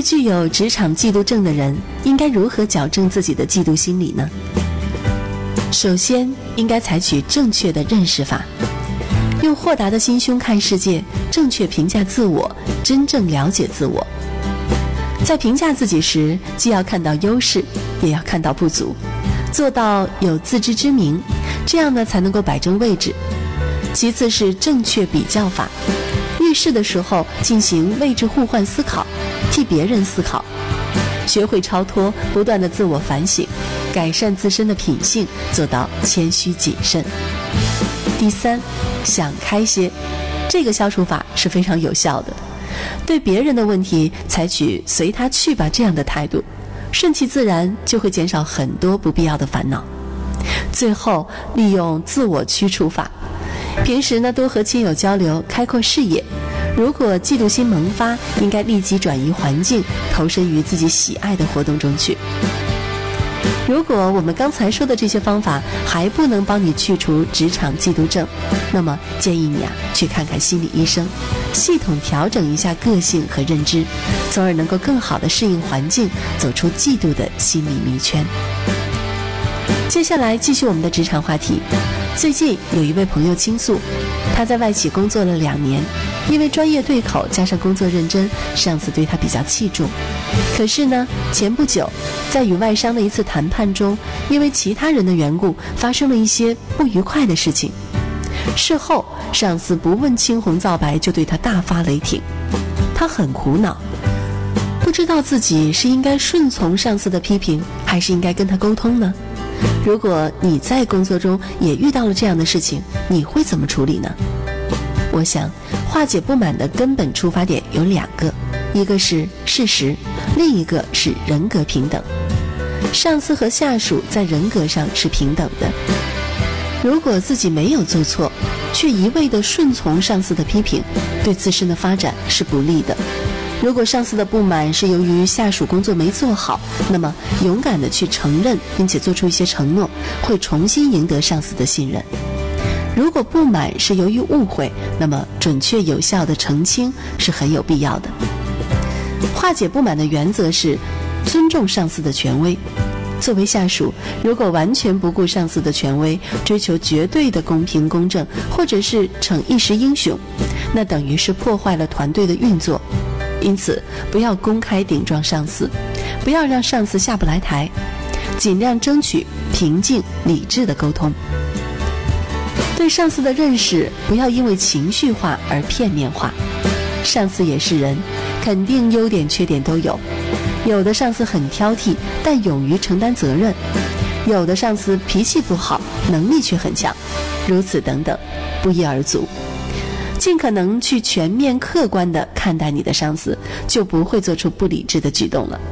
具有职场嫉妒症的人应该如何矫正自己的嫉妒心理呢？首先，应该采取正确的认识法，用豁达的心胸看世界，正确评价自我，真正了解自我。在评价自己时，既要看到优势，也要看到不足，做到有自知之明，这样呢才能够摆正位置。其次是正确比较法，遇事的时候进行位置互换思考，替别人思考，学会超脱，不断的自我反省，改善自身的品性，做到谦虚谨慎。第三，想开些，这个消除法是非常有效的。对别人的问题采取随他去吧这样的态度，顺其自然，就会减少很多不必要的烦恼。最后，利用自我驱除法，平时呢多和亲友交流，开阔视野。如果嫉妒心萌发，应该立即转移环境，投身于自己喜爱的活动中去。如果我们刚才说的这些方法还不能帮你去除职场嫉妒症，那么建议你去看看心理医生，系统调整一下个性和认知，从而能够更好地适应环境，走出嫉妒的心理迷圈。接下来继续我们的职场话题。最近有一位朋友倾诉，他在外企工作了2年，因为专业对口加上工作认真，上司对他比较器重。可是呢，前不久在与外商的一次谈判中，因为其他人的缘故，发生了一些不愉快的事情。事后上司不问青红皂白就对他大发雷霆，他很苦恼，不知道自己是应该顺从上司的批评，还是应该跟他沟通呢？如果你在工作中也遇到了这样的事情，你会怎么处理呢？我想化解不满的根本出发点有2个，一个是事实，另一个是人格平等。上司和下属在人格上是平等的，如果自己没有做错，却一味地顺从上司的批评，对自身的发展是不利的。如果上司的不满是由于下属工作没做好，那么勇敢地去承认，并且做出一些承诺，会重新赢得上司的信任。如果不满是由于误会，那么准确有效的澄清是很有必要的。化解不满的原则是尊重上司的权威。作为下属，如果完全不顾上司的权威，追求绝对的公平公正，或者是逞一时英雄，那等于是破坏了团队的运作。因此，不要公开顶撞上司，不要让上司下不来台，尽量争取平静理智的沟通。对上司的认识不要因为情绪化而片面化，上司也是人，肯定优点缺点都有。有的上司很挑剔，但勇于承担责任；有的上司脾气不好，能力却很强，如此等等，不一而足。尽可能去全面客观地看待你的上司，就不会做出不理智的举动了。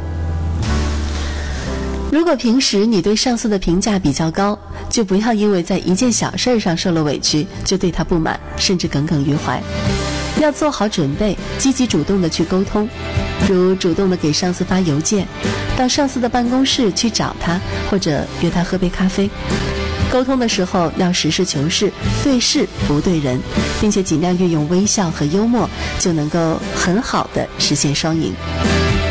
如果平时你对上司的评价比较高，就不要因为在一件小事上受了委屈，就对他不满，甚至耿耿于怀。要做好准备，积极主动地去沟通，如主动地给上司发邮件，到上司的办公室去找他，或者约他喝杯咖啡。沟通的时候要实事求是，对事不对人，并且尽量运用微笑和幽默，就能够很好地实现双赢。